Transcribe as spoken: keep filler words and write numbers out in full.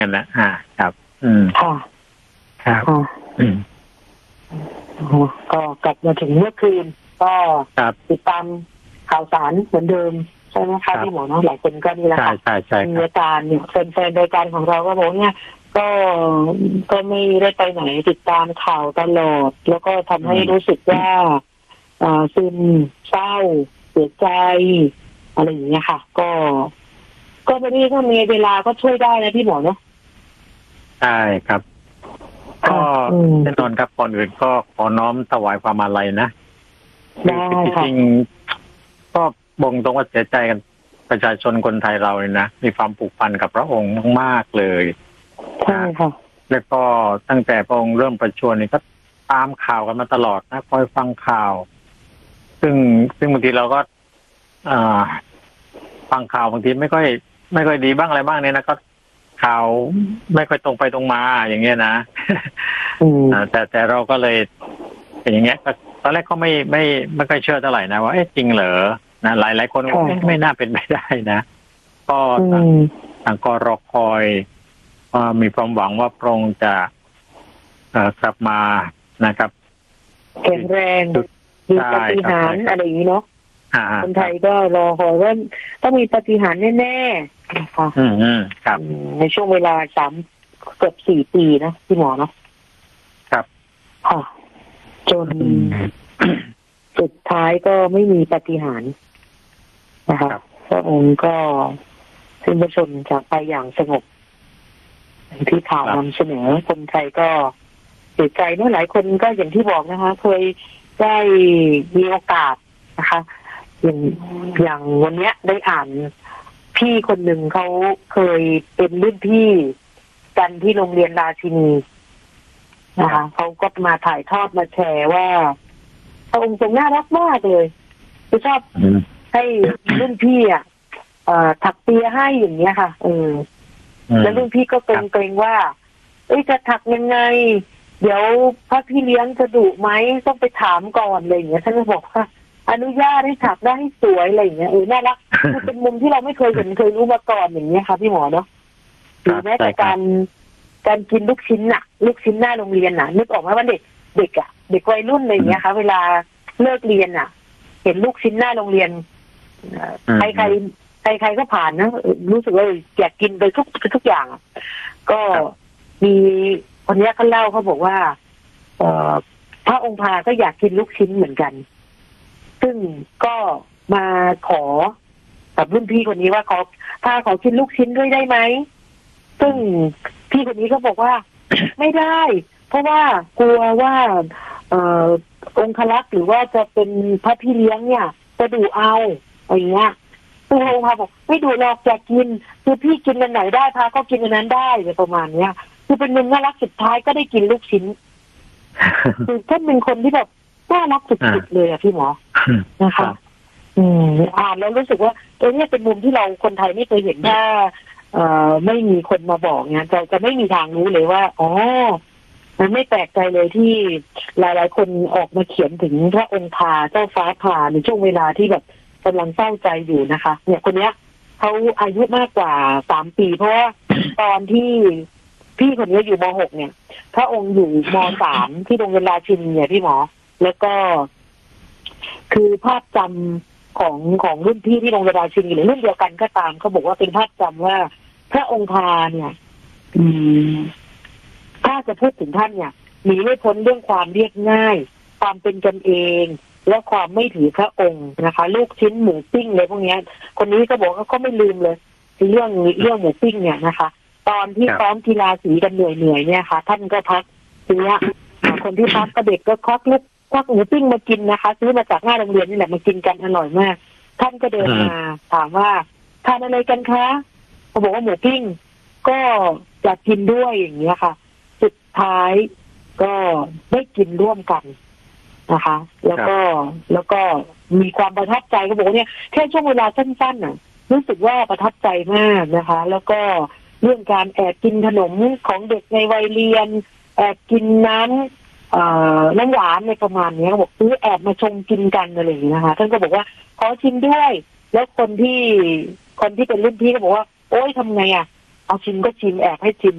กันนะอ่าครับ อืมค่ะครับอืมก็กลับมาถึงเมื่อคืนก็ติดตามข่าวสารเหมือนเดิมใช่ไหมคะพี่หมอเนาะหลายคนก็นี่แหละค่ะใช่ใช่มีรายการเนี่ยแฟนๆรายการของเราก็บอกเนี่ยก็ก็ไม่ได้ไปไหนติดตามข่าวตลอดแล้วก็ทำให้รู้สึกว่าอ่าซึมเศร้าเสียใจอะไรอย่างเงี้ยค่ะก็ก็ไม่ได้ถ้ามีเวลาก็ช่วยได้นะพี่หมอเนาะใช่ครับก็แน่นอนครับก่อนอื่นก็ขอน้อมถวายความอาลัยนะจริงๆก็บ่งตรงว่าเสียใจกันประชาชนคนไทยเราเลยนะมีความผูกพันกับพระองค์มากๆเลยใช่ค่ะแล้วก็ตั้งแต่พระองค์เริ่มประชวรนี่ก็ตามข่าวกันมาตลอดนะคอยฟังข่าวซึ่งซึ่งบางทีเราก็อ่าฟังข่าวบางทีไม่ค่อยไม่ค่อยดีบ้างอะไรบ้างเนี่ยนะก็ข่าวไม่ค่อยตรงไปตรงมาอย่างเงี้ยนะแต่แต่เราก็เลยเป็นอย่างเงี้ยตอนแรกก็ไม่ไม่ไม่ค่อยเชื่อเท่าไหร่นะว่าเอ๊ะจริงเหรอนะหลายหลายคนว่าไม่น่าเป็นไปได้นะก็ต่างก็รอคอยมีความหวังว่าพระองค์จะกลับมานะครับแข็งแรงมีปาฏิหาริย์อะไรอย่างนี้เนาะคนไทยก็รอคอยว่าต้องมีปาฏิหาริย์แน่ๆนะคะในช่วงเวลาสามเกือบสี่ปีนะพี่หมอเนาะครับค่ะจนสุดท้ายก็ไม่มีปาฏิหาริย์นะคะพระองค์ก็สิ้นพระชนม์จากไปอย่างสงบที่ข่าวนำเสนอคนไทยก็เสียใจเมื่อหลายคนก็อย่างที่บอกนะคะเคยได้มีโอกาสนะคะอย่างอย่างวันนี้ได้อ่านพี่คนหนึ่งเขาเคยเป็นรุ่นพี่กันที่โรงเรียนราชินีนะคะเขาก็มาถ่ายทอดมาแชร์ว่าพระองค์ทรงน่ารักมากเลยคือชอบให้รุ่นพี่อ่ะถักเปียให้อย่างเงี้ยค่ะเออแล้วรุ่นพี่ก็เกรงๆว่าเอ้ยจะถักยังไงเดี๋ยวพระพี่เลี้ยงจะดุไหมต้องไปถามก่อนอะไรอย่างเงี้ยท่านก็บอกว่าอนุญาตให้ถักได้ให้สวยอะไรอย่างเงี้ยเออน่ารักคือเป็นมุมที่เราไม่เคยเห็นเคยรู้มาก่อนอย่างเงี้ยค่ะพี่หมอเนาะหรือแม้แต่การการกินลูกชิ้นน่ะลูกชิ้นหน้าโรงเรียนน่ะนึกออกไหมว่าเด็กเด็กอ่ะเด็กวัยรุ่นอะไรอย่างเงี้ยค่ะเวลาเลิกเรียนน่ะเห็นลูกชิ้นหน้าโรงเรียนใครใครใครใครก็ผ่านนะรู้สึกว่าอยากกินไปทุกทุกอย่างก็มีคนนี้เขาเล่าเขาบอกว่าเอ่อพระองค์พาก็อยากกินลูกชิ้นเหมือนกันซึ่งก็มาขอกับรุ่นพี่คนนี้ว่าขอพาขอกินลูกชิ้นด้วยได้ไหมซึ่งพี่คนนี้ก็บอกว่าไม่ได้เพราะว่ากลัวว่าเอ่อองครักษ์หรือว่าจะเป็นพระพี่เลี้ยงเนี่ยจะดุเอาอะไรเงี้ยซึ่งพระองค์พาบอกไม่ดุหรอกอยากกินคือพี่กินอันไหนได้พาก็กินอันนั้นได้ประมาณเนี้ยคือเป็นมุมน่ารักสุดท้ายก็ได้กินลูกชิ้นคือท่านเป็นคนที่แบบน่ารักสุดๆเลยอะพี่หมอนะคะอืมอ่านแล้วรู้สึกว่าเออเนี่ยเป็นมุมที่เราคนไทยไม่เคยเห็นถ้าเอ่อไม่มีคนมาบอกเนี่ยจะจะไม่มีทางรู้เลยว่าอ๋อมันไม่แปลกใจเลยที่หลายๆคนออกมาเขียนถึงพระองค์พาเจ้าฟ้าพาในช่วงเวลาที่แบบกำลังเศร้าใจอยู่นะคะเนี่ยคนเนี้ยเขาอายุมากกว่าสามปีเพราะว่าตอนที่พี่คนนี้อยู่ม หกเนี่ยพระองค์อยู่ม สามที่โรงเรียนราชินีเนี่ยพี่หมอแล้วก็คือภาพจำของของรุ่นพี่ที่โรงเรียนราชินีหรือรุ่นเดียวกันก็ตามเขาบอกว่าเป็นภาพจำว่าพระองค์พาเนี่ยอืมถ้าจะพูดถึงท่านเนี่ยหนีไม่พ้นเรื่องความเรียบง่ายความเป็นกันเองและความไม่ถือพระองค์นะคะลูกชิ้นหมูปิ้งเลยพวกนี้คนนี้ก็บอกว่าก็ไม่ลืมเลยเรื่องเรื่องหมูปิ้งเนี่ยนะคะตอนที่ซ้อมกีฬาสีกันเหนื่อยๆเนี่ยค่ะท่านก็พักทีเนี้ยคนที่พักก็เด็กก็ควักลูกควักหมูปิ้งมากินนะคะซื้อมาจากหน้าโรงเรียนนี่แหละมากินกันอร่อยมากท่านก็เดินมาถามว่าทานอะไรกันคะเขาบอกว่าหมูปิ้งก็อยากกินด้วยอย่างเงี้ยค่ะสุดท้ายก็ได้กินร่วมกันนะคะแล้วก็แล้วก็มีความประทับใจเขาบอกเนี่ยแค่ช่วงเวลาสั้นๆน่ะรู้สึกว่าประทับใจมากนะคะแล้วก็เรื่องการแอบกินขนมของเด็กในวัยเรียนแอบกินน้ำน้ำหวานในประมาณนี้เขาบอกซื้อแอบมาชงกินกันอะไรอย่างนี้นะคะท่านก็บอกว่าขอชิมด้วยแล้วคนที่คนที่เป็นรุ่นพี่ก็บอกว่าโอ๊ยทำไงอ่ะเอาชิมก็ชิมแอบให้ชิม